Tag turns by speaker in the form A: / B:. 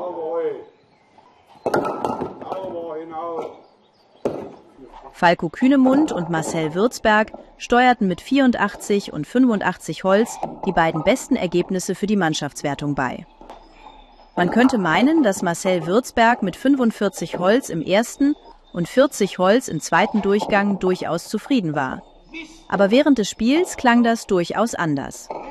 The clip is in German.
A: Falco Kühnemund und Marcel Würzberg steuerten mit 84 und 85 Holz die beiden besten Ergebnisse für die Mannschaftswertung bei. Man könnte meinen, dass Marcel Würzberg mit 45 Holz im ersten und 40 Holz im zweiten Durchgang durchaus zufrieden war. Aber während des Spiels klang das durchaus anders.